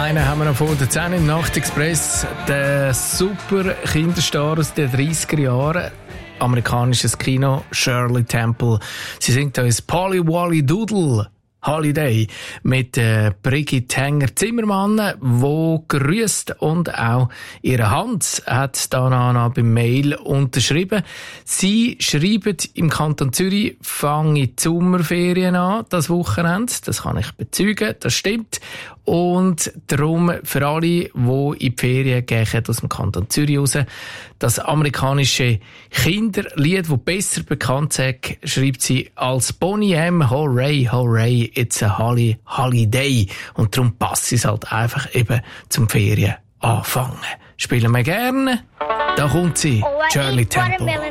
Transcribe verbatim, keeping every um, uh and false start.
Einen haben wir noch vor der zehn im Nachtexpress. Der super Kinderstar aus den dreissiger Jahren. Amerikanisches Kino, Shirley Temple. Sie singt uns Polly Wolly Doodle Holiday mit äh, Brigitte Henger-Zimmermann, wo grüßt und auch ihre Hand hat Dana beim Mail unterschrieben. Sie schreiben, im Kanton Zürich fange die Sommerferien an, das Wochenende. Das kann ich bezeugen, das stimmt. Und darum für alle, die in die Ferien gehen aus dem Kanton Zürich raus, das amerikanische Kinderlied, das besser bekannt ist, schreibt sie als Boney M. Hooray, hooray, it's a holly, holiday. Und darum passt es halt einfach eben zum Ferien anfangen. Spielen wir gerne. Da kommt sie, Shirley Temple.